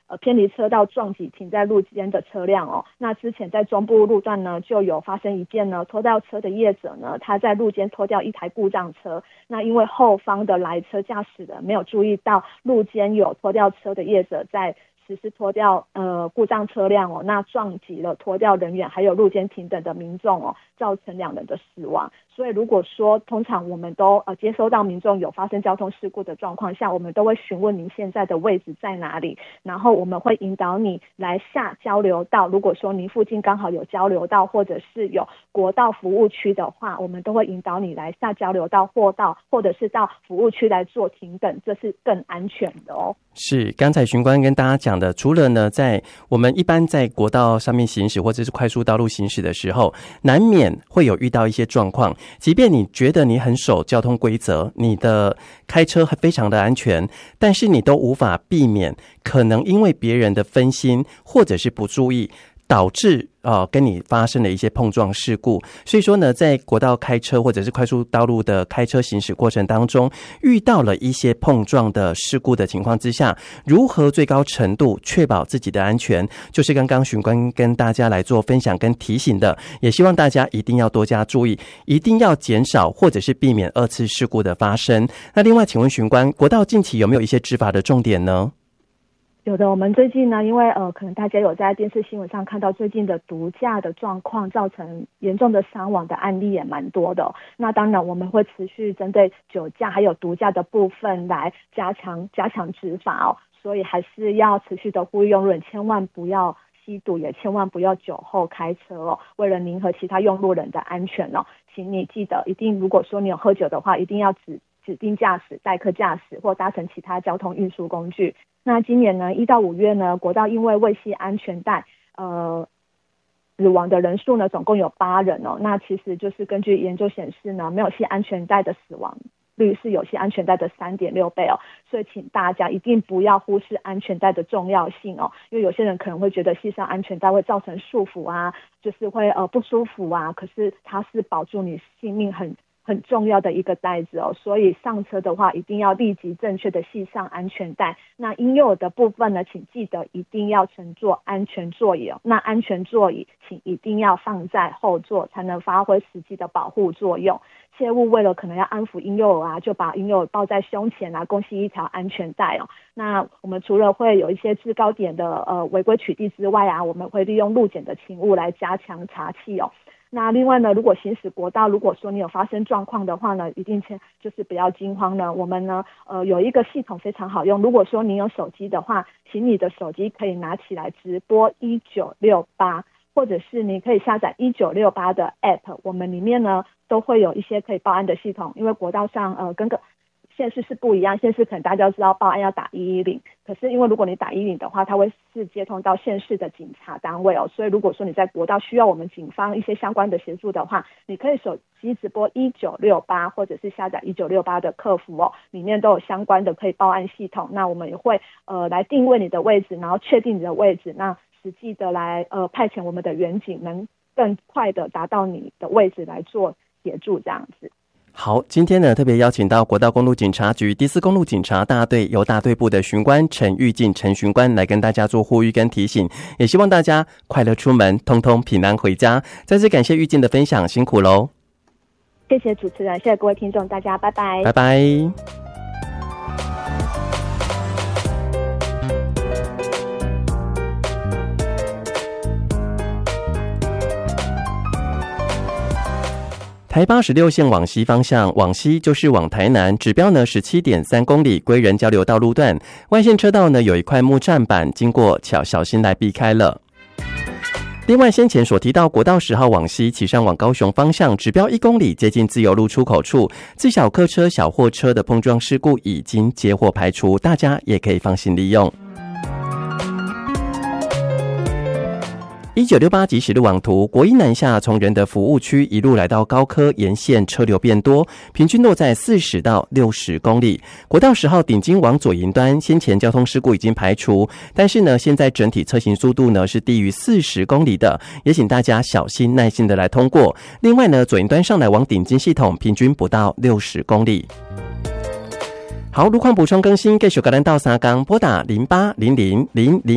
偏离车道撞击停在路肩的车辆哦。那之前在中部路段呢，就有发生一件呢，拖吊车的业者呢，他在路肩拖吊一台故障车，那因为后方的来车驾驶人没有注意到路肩有拖吊车的业者在实施拖吊故障车辆哦，那撞击了拖吊人员还有路肩停等的民众哦，造成2人的死亡。所以如果说通常我们都接收到民众有发生交通事故的状况下，我们都会询问您现在的位置在哪里，然后我们会引导你来下交流道。如果说您附近刚好有交流道或者是有国道服务区的话，我们都会引导你来下交流道或者是到服务区来做停等，这是更安全的哦。 是，刚才巡官跟大家讲的，除了呢在我们一般在国道上面行驶或者是快速道路行驶的时候，难免会有遇到一些状况，即便你觉得你很守交通规则，你的开车非常的安全，但是你都无法避免可能因为别人的分心或者是不注意导致跟你发生了一些碰撞事故。所以说呢，在国道开车或者是快速道路的开车行驶过程当中，遇到了一些碰撞的事故的情况之下，如何最高程度确保自己的安全，就是刚刚巡官跟大家来做分享跟提醒的，也希望大家一定要多加注意，一定要减少或者是避免2次事故的发生。那另外请问巡官，国道近期有没有一些执法的重点呢？ 有的，我们最近呢，因为可能大家有在电视新闻上看到最近的毒驾的状况，造成严重的伤亡的案例也蛮多的。那当然我们会持续针对酒驾还有毒驾的部分来加强执法哦。所以还是要持续的呼吁用路人千万不要吸毒，也千万不要酒后开车哦。为了您和其他用路人的安全哦，请你记得一定，如果说你有喝酒的话，一定要指定驾驶、代客驾驶或搭乘其他交通运输工具。那今年呢，1到5月呢，国道因为未系安全带，死亡的人数呢，总共有8人哦。那其实就是根据研究显示呢，没有系安全带的死亡率是有系安全带的3.6倍哦。所以请大家一定不要忽视安全带的重要性哦，因为有些人可能会觉得系上安全带会造成束缚啊，就是会不舒服啊，可是它是保住你性命很重要的一个带子哦，所以上车的话一定要立即正确的系上安全带。那婴幼儿的部分呢，请记得一定要乘坐安全座椅哦。那安全座椅请一定要放在后座，才能发挥实际的保护作用。切勿为了可能要安抚婴幼儿啊，就把婴幼儿抱在胸前啊，共系一条安全带哦。那我们除了会有一些制高点的违规取缔之外啊，我们会利用路检的勤务来加强查缉哦。那另外呢，如果行驶国道，如果说你有发生状况的话呢，一定就是不要惊慌呢。我们呢，有一个系统非常好用。如果说你有手机的话，请你的手机可以拿起来直播1968，或者是你可以下载1968的 App， 我们里面呢都会有一些可以报案的系统。因为国道上跟县市是不一样，县市可能大家知道报案要打110，可是因为如果你打110的话，它会是接通到县市的警察单位哦，所以如果说你在国道需要我们警方一些相关的协助的话，你可以手机直播1968，或者是下载1968的客服哦，里面都有相关的可以报案系统。那我们也会来定位你的位置，然后确定你的位置，那实际的来派遣我们的员警能更快的达到你的位置来做协助这样子。 好，今天呢特别邀请到国道公路警察局第4公路警察大队由大队部的巡官陈玉进陈巡官来跟大家做呼吁跟提醒，也希望大家快乐出门，通通平安回家。再次感谢玉进的分享，辛苦喽！ 谢谢主持人，谢谢各位听众，大家拜拜， 拜拜。台86线往西方向，往西就是往台南，指标呢 17.3 公里，归仁交流道路段。外线车道呢有一块木栈板，经过请小心来避开了。另外先前所提到国道10号往西骑上往高雄方向，指标1公里，接近自由路出口处，自小客车小货车的碰撞事故已经接获排除，大家也可以放心利用。1968即时路网图，国一南下从仁德服务区一路来到高科，沿线车流变多，平均落在40到60公里。国道10号顶金往左营端，先前交通事故已经排除，但是呢，现在整体车行速度呢是低于40公里的，也请大家小心耐心的来通过。另外呢，左营端上来往顶金系统平均不到60公里。好，路况补充更新，继续跟咱到三港拨打08000000